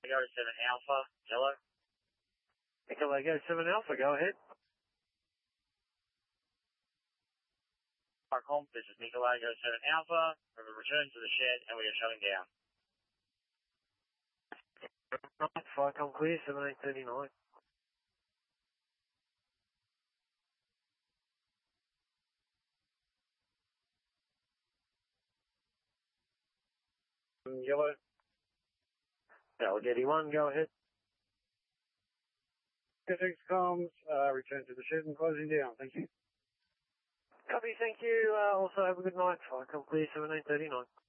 Go 7 Alpha, yellow. Echo Lego 7 Alpha, go ahead. Park this is Nikolai, go 7 Alpha. We will return to the shed and we are shutting down. Flycom clear, 7839. Yellow. Alligator 1, go ahead. Six comms, return to the shed and closing down, thank you. Copy, thank you. Also have a good night. Flycom clear, 1739.